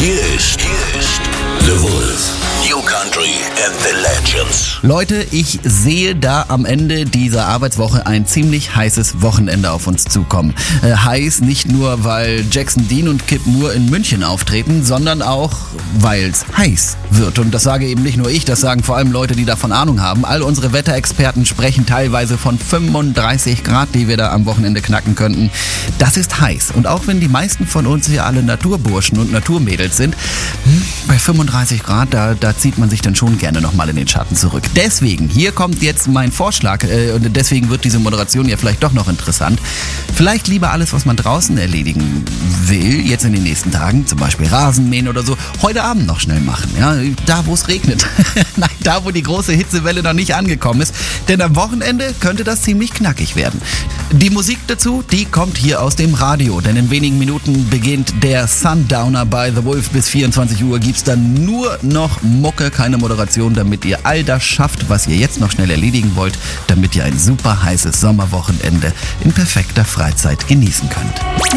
Hier ist The Wolf. New Country and the Legends. Leute, ich sehe da am Ende dieser Arbeitswoche ein ziemlich heißes Wochenende auf uns zukommen. Heiß nicht nur, weil Jackson Dean und Kip Moore in München auftreten, sondern auch, weil es heiß wird. Und das sage eben nicht nur ich, das sagen vor allem Leute, die davon Ahnung haben. All unsere Wetterexperten sprechen teilweise von 35 Grad, die wir da am Wochenende knacken könnten. Das ist heiß. Und auch wenn die meisten von uns hier alle Naturburschen und Naturmädels sind, bei 35 Grad, da zieht man sich dann schon gerne nochmal in den Schatten zurück. Deswegen, hier kommt jetzt mein Vorschlag und deswegen wird diese Moderation ja vielleicht doch noch interessant. Vielleicht lieber alles, was man draußen erledigen will, jetzt in den nächsten Tagen, zum Beispiel Rasenmähen oder so, heute Abend noch schnell machen. Ja, da, wo es regnet. Nein, da, wo die große Hitzewelle noch nicht angekommen ist. Denn am Wochenende könnte das ziemlich knackig werden. Die Musik dazu, die kommt hier aus dem Radio. Denn in wenigen Minuten beginnt der Sundowner bei The Wolf. Bis 24 Uhr gibt's dann nur noch Mucke, keine Moderation, damit ihr all das schafft, was ihr jetzt noch schnell erledigen wollt, damit ihr ein super heißes Sommerwochenende in perfekter Freizeit genießen könnt.